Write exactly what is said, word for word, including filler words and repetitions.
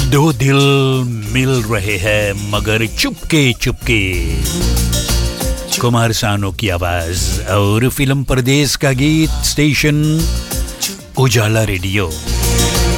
दो दिल मिल रहे हैं मगर चुपके चुपके। कुमार सानू की आवाज और फिल्म परदेस का गीत, स्टेशन उजाला रेडियो।